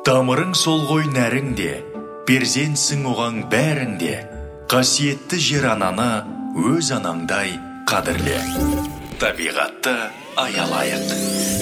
Тамырың сол ғой нәріңде, перзентсің оған бәрінде. Қасиетті жер ананы өз анаңдай қадірле. Табиғатты аялайық.